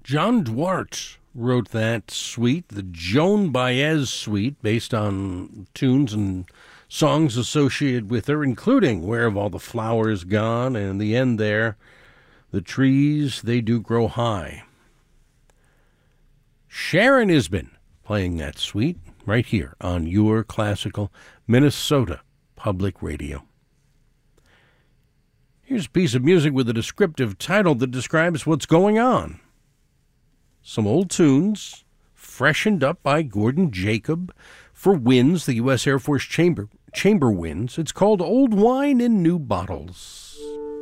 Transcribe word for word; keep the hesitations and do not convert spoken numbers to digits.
John Duarte wrote that suite, the Joan Baez suite, based on tunes and songs associated with her, including Where Have All the Flowers Gone, and in the end there, The Trees, They Do Grow High. Sharon Isbin playing that suite right here on your classical Minnesota Public Radio. Here's a piece of music with a descriptive title that describes what's going on. Some old tunes, freshened up by Gordon Jacob for WINS, the U S Air Force Chamber, Chamber WINS. It's called Old Wine in New Bottles.